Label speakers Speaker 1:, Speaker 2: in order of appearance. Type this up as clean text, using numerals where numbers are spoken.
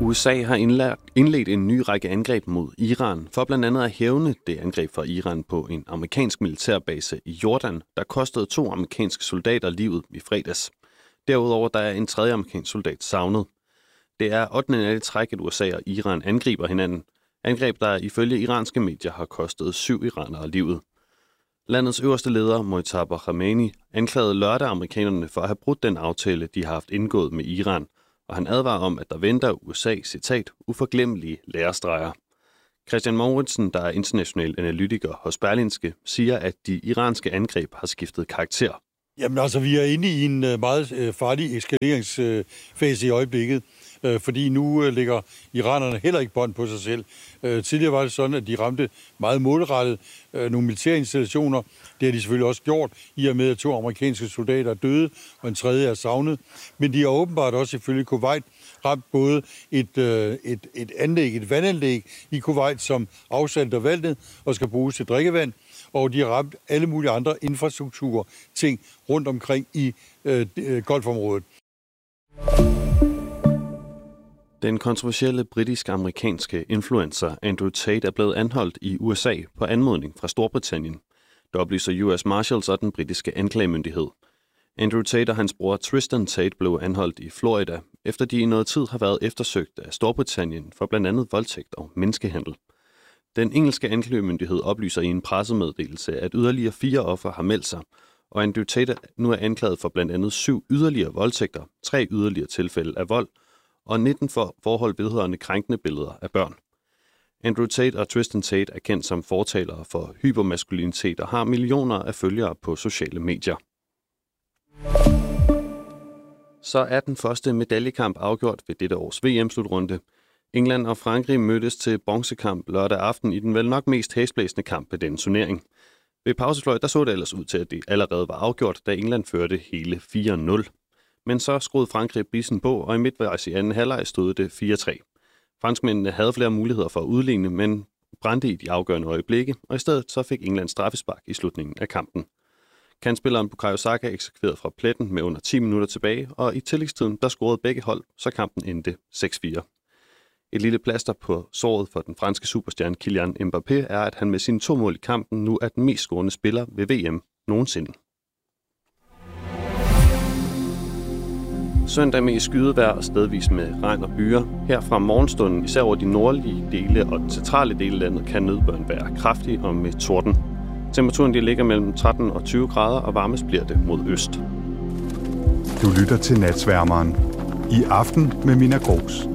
Speaker 1: USA har indledt en ny række angreb mod Iran, for blandt andet at hævne det angreb fra Iran på en amerikansk militærbase i Jordan, der kostede 2 amerikanske soldater livet i fredags. Derudover der er en 3. amerikansk soldat savnet. Det er 8. i træk, at USA og Iran angriber hinanden. Angreb, der ifølge iranske medier har kostet 7 iranere livet. Landets øverste leder, Mojtaba Khamenei, anklagede lørdag amerikanerne for at have brudt den aftale, de har haft indgået med Iran, og han advarer om, at der venter USA, citat, uforglemmelige lærestreger. Christian Mouritsen, der er international analytiker hos Berlingske, siger, at de iranske angreb har skiftet karakter.
Speaker 2: Jamen altså, vi er inde i en meget farlig eskaleringsfase i øjeblikket, fordi nu ligger iranerne heller ikke bånd på sig selv. Tidligere var det sådan, at de ramte meget målrettet nogle militære installationer. Det har de selvfølgelig også gjort, i og med at 2 amerikanske soldater er døde, og en 3. er savnet. Men de har åbenbart også ifølge Kuwait ramt både et vandanlæg i Kuwait, som afsalter vandet og skal bruges til drikkevand, og de har ramt alle mulige andre infrastrukturting rundt omkring i Golfområdet.
Speaker 1: Den kontroversielle britisk-amerikanske influencer Andrew Tate er blevet anholdt i USA på anmodning fra Storbritannien. Det oplyser US Marshals og den britiske anklagemyndighed. Andrew Tate og hans bror Tristan Tate blev anholdt i Florida, efter de i noget tid har været eftersøgt af Storbritannien for blandt andet voldtægt og menneskehandel. Den engelske anklagemyndighed oplyser i en pressemeddelelse, at yderligere 4 ofre har meldt sig, og Andrew Tate nu er anklaget for blandt andet 7 yderligere voldtægter, 3 yderligere tilfælde af vold og 19 forhold vedrørende krænkende billeder af børn. Andrew Tate og Tristan Tate er kendt som fortalere for hypermaskulinitet og har millioner af følgere på sociale medier. Så er den første medaljekamp afgjort ved dette års VM-slutrunde. England og Frankrig mødtes til bronzekamp lørdag aften i den vel nok mest hæsblæsende kamp ved denne turnering. Ved pausefløjt der så det ellers ud til, at det allerede var afgjort, da England førte hele 4-0. Men så skruede Frankrig bissen på, og i midtvejs i anden halvleg stod det 4-3. Franskmændene havde flere muligheder for at udligne, men brændte i de afgørende øjeblikke, og i stedet så fik England straffespark i slutningen af kampen. Kantspilleren Bukayo Saka eksekverede fra pletten med under 10 minutter tilbage, og i tillægstiden der scorede begge hold, så kampen endte 6-4. Et lille plaster på såret for den franske superstjerne Kylian Mbappé er, at han med sine 2 mål i kampen nu er den mest scorende spiller ved VM nogensinde. Søndag med skydevejr og stedvis med regn og byer. Her fra morgenstunden, især over de nordlige dele og den centrale del af landet, kan nedbøren være kraftig og med torden. Temperaturen ligger mellem 13 og 20 grader, og varmest bliver det mod øst.
Speaker 3: Du lytter til Natsværmeren. I aften med Mina Gros.